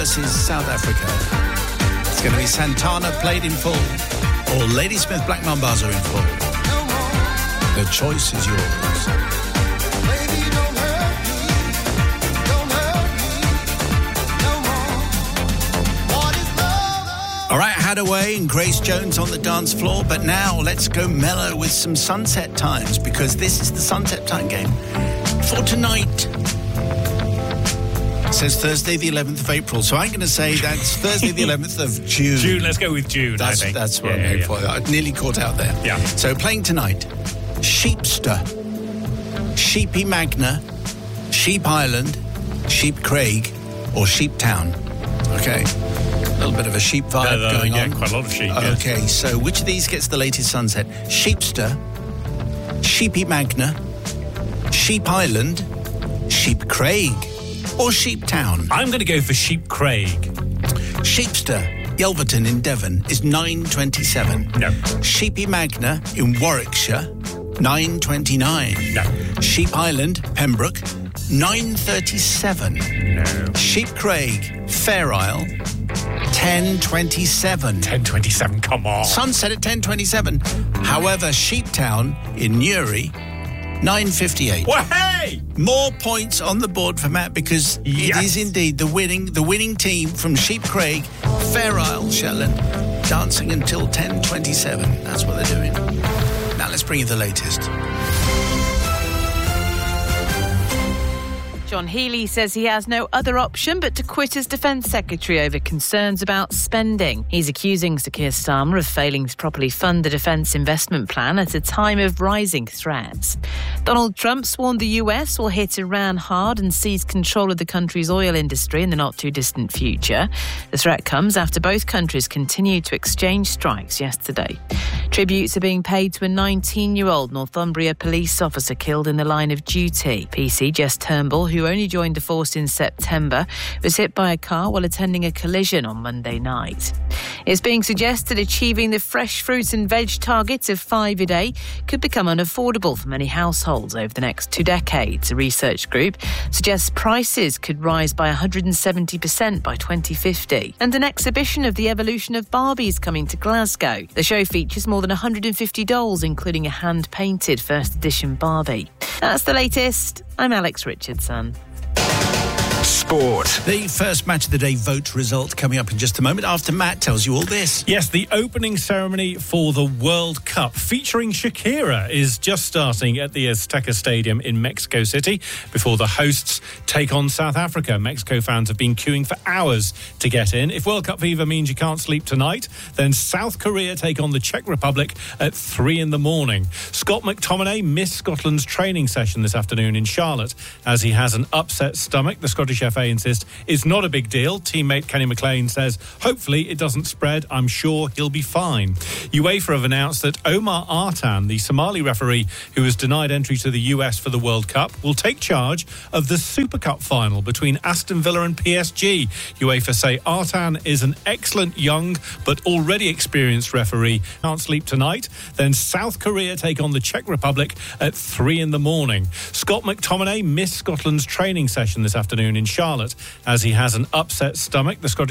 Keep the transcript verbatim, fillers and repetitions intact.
versus South Africa. It's going to be Santana played in full or Ladysmith Black Mambazo in full. The choice is yours. All right, Hadaway and Grace Jones on the dance floor, but now let's go mellow with some Sunset Times, because this is the Sunset Time game for tonight. It says Thursday the eleventh of April, so I'm going to say that's Thursday the eleventh of June. June, let's go with June, that's, I think. That's what yeah, I'm going yeah, for. I nearly caught out there. Yeah. So playing tonight, Sheepster, Sheepy Magna, Sheep Island, Sheep Craig, or Sheep Town. Okay. A little bit of a sheep vibe no, no, going yeah, on. Quite a lot of sheep. Okay, yes. So which of these gets the latest sunset? Sheepster, Sheepy Magna, Sheep Island, Sheep Craig, or Sheep Town? I'm going to go for Sheep Craig. Sheepster, Yelverton in Devon, is nine twenty-seven. No. Sheepy Magna in Warwickshire, nine twenty-nine. No. Sheep Island, Pembroke, nine thirty-seven. No. Sheep Craig, Fair Isle, ten twenty-seven. ten twenty-seven, come on. Sunset at ten twenty-seven. However, Sheeptown in Newry, nine fifty-eight. Well, hey! More points on the board for Matt, because yes. it is indeed the winning the winning team from Sheep Craig, Fair Isle, Shetland, dancing until ten twenty-seven. That's what they're doing. Now let's bring you the latest. John Healey says he has no other option but to quit as Defence Secretary over concerns about spending. He's accusing Sir Keir Starmer of failing to properly fund the Defence Investment Plan at a time of rising threats. Donald Trump's warned the U S will hit Iran hard and seize control of the country's oil industry in the not-too-distant future. The threat comes after both countries continued to exchange strikes yesterday. Tributes are being paid to a nineteen-year-old Northumbria police officer killed in the line of duty. P C Jess Turnbull, who only joined the force in September, was hit by a car while attending a collision on Monday night. It's being suggested achieving the fresh fruit and veg target of five a day could become unaffordable for many households over the next two decades. A research group suggests prices could rise by one hundred seventy percent by twenty fifty. And an exhibition of the evolution of Barbie is coming to Glasgow. The show features more than one hundred fifty dolls, including a hand-painted first edition Barbie. That's the latest. I'm Alex Richardson. Sport. The first match of the day vote result coming up in just a moment after Matt tells you all this. Yes, the opening ceremony for the World Cup featuring Shakira is just starting at the Azteca Stadium in Mexico City before the hosts take on South Africa. Mexico fans have been queuing for hours to get in. If World Cup fever means you can't sleep tonight, then South Korea take on the Czech Republic at three in the morning. Scott McTominay missed Scotland's training session this afternoon in Charlotte as he has an upset stomach. The Scottish F A insist it's not a big deal. Teammate Kenny McLean says hopefully it doesn't spread. I'm sure he'll be fine. UEFA have announced that Omar Artan, the Somali referee who was denied entry to the U S for the World Cup, will take charge of the Super Cup final between Aston Villa and P S G. UEFA say Artan is an excellent young but already experienced referee. Can't sleep tonight. Then South Korea take on the Czech Republic at three in the morning. Scott McTominay missed Scotland's training session this afternoon in Charlotte as he has an upset stomach. The Scottish